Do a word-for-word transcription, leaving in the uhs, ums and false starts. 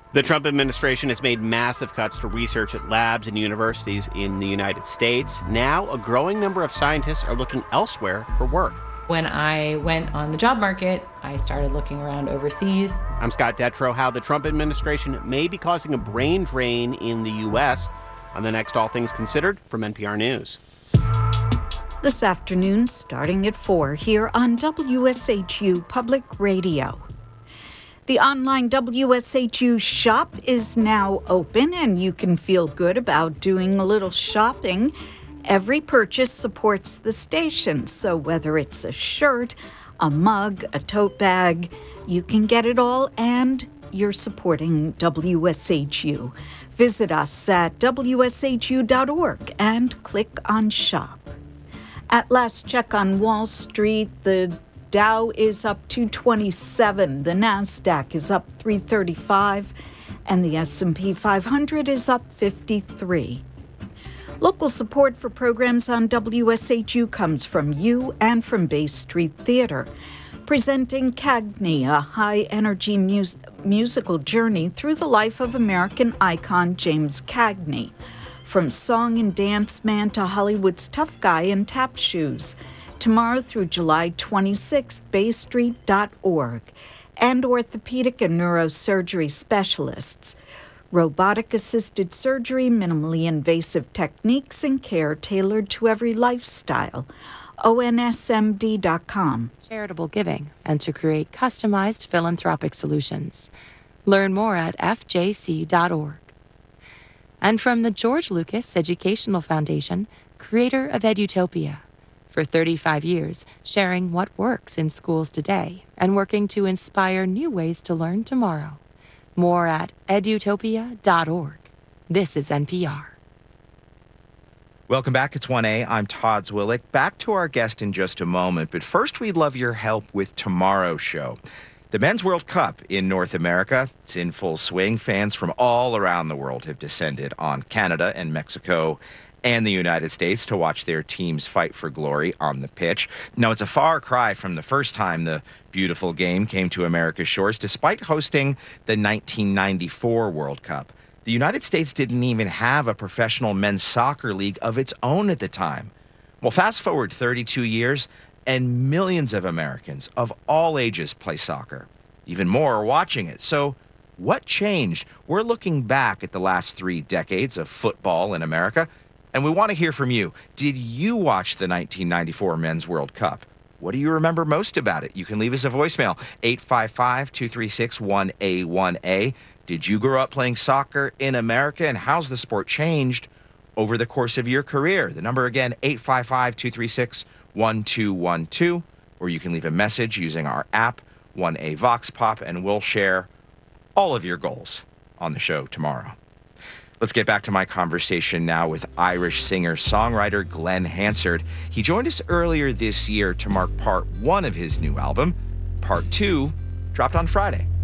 The Trump administration has made massive cuts to research at labs and universities in the United States. Now, a growing number of scientists are looking elsewhere for work. When I went on the job market, I started looking around overseas. I'm Scott Detrow. How the Trump administration may be causing a brain drain in the U S on the next All Things Considered from N P R News. This afternoon, starting at four, here on W S H U Public Radio. The online W S H U shop is now open, and you can feel good about doing a little shopping. Every purchase supports the station, so whether it's a shirt, a mug, a tote bag, you can get it all, and you're supporting W S H U. Visit us at W S H U dot org and click on Shop. At last check on Wall Street, the Dow is up two twenty-seven, the NASDAQ is up three thirty-five, and the S and P five hundred is up fifty-three. Local support for programs on W S H U comes from you and from Bay Street Theater, presenting Cagney, a high-energy mus- musical journey through the life of American icon James Cagney, from song and dance man to Hollywood's tough guy in tap shoes. Tomorrow through July twenty-sixth, bay street dot org, and orthopedic and neurosurgery specialists. Robotic-assisted surgery, minimally invasive techniques, and care tailored to every lifestyle. O N S M D dot com. Charitable giving, and to create customized philanthropic solutions. Learn more at F J C dot org. And from the George Lucas Educational Foundation, creator of Edutopia. For thirty-five years, sharing what works in schools today and working to inspire new ways to learn tomorrow. More at edutopia dot org. This is N P R. Welcome back. It's one A. I'm Todd Zwillich. Back to our guest in just a moment, but first we'd love your help with tomorrow's show. The Men's World Cup in North America, it's in full swing. Fans from all around the world have descended on Canada and Mexico and the United States to watch their teams fight for glory on the pitch. Now, it's a far cry from the first time the beautiful game came to America's shores, despite hosting the nineteen ninety-four World Cup. The United States didn't even have a professional men's soccer league of its own at the time. Well, fast forward thirty-two years, and millions of Americans of all ages play soccer. Even more are watching it. So what changed? We're looking back at the last three decades of football in America, and we want to hear from you. Did you watch the nineteen ninety-four Men's World Cup? What do you remember most about it? You can leave us a voicemail, eight five five, two three six, one A one A. Did you grow up playing soccer in America, and how's the sport changed over the course of your career? The number again, eight five five, two three six, one two one two, or you can leave a message using our app, one A Vox Pop, and we'll share all of your goals on the show tomorrow. Let's get back to my conversation now with Irish singer-songwriter Glenn Hansard. He joined us earlier this year to mark part one of his new album. Part two dropped on Friday.